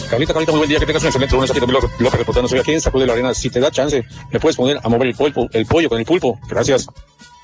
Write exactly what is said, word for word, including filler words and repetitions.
Carlita, Carlita, muy buen día, que tengas un excelente lunes. Aquí también lo, lo reportando, soy aquí en Sacude la Arena. Si te da chance, me puedes poner a mover el polvo, el pollo con el pulpo. Gracias.